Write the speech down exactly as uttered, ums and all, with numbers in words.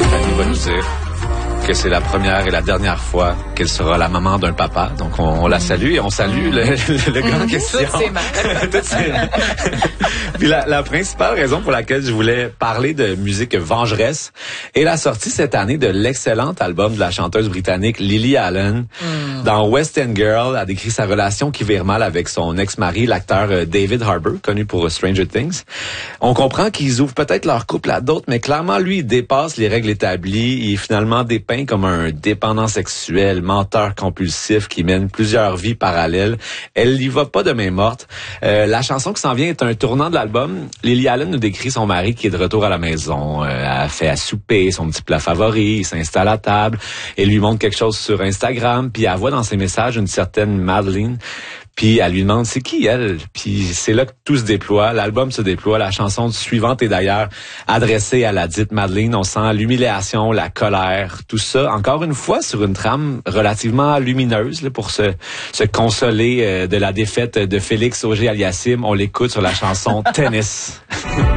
Brittany va nous dire que c'est la première et la dernière fois qu'elle sera la maman d'un papa. Donc, on, on la salue et on salue le, le, le gars en question. Toutes ses mères. Toutes ses mères. Puis la, la principale raison pour laquelle je voulais parler de musique vengeresse est la sortie cette année de l'excellent album de la chanteuse britannique Lily Allen. Mm. Dans West End Girl, elle décrit sa relation qui vire mal avec son ex-mari, l'acteur David Harbour, connu pour Stranger Things. On comprend qu'ils ouvrent peut-être leur couple à d'autres, mais clairement, lui, il dépasse les règles établies. Il est finalement dépeint comme un dépendant sexuel, menteur compulsif qui mène plusieurs vies parallèles. Elle n'y va pas de main morte. Euh, la chanson qui s'en vient est un tournant de l'album. Lily Allen nous décrit son mari qui est de retour à la maison. Euh, elle fait à souper son petit plat favori, il s'installe à table et lui montre quelque chose sur Instagram, puis elle voit dans ses messages une certaine Madeleine. Puis elle lui demande c'est qui elle. Puis c'est là que tout se déploie, l'album se déploie. La chanson suivante est d'ailleurs adressée à la dite Madeleine. On sent l'humiliation, la colère, tout ça. Encore une fois sur une trame relativement lumineuse là, pour se, se consoler euh, de la défaite de Félix Auger-Aliassime. On l'écoute sur la chanson Tennis.